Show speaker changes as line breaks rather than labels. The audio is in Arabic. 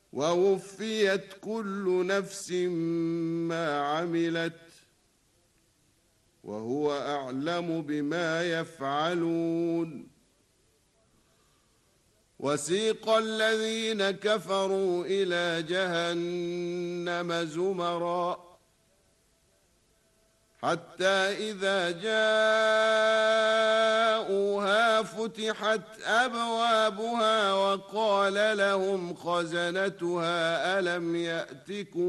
ووفيت كل نفس ما عملت وهو أعلم بما يفعلون. وسيق الذين كفروا إلى جهنم زمرًا حتى إذا جاءوها فتحت أبوابها وقال لهم خزنتها ألم يأتكم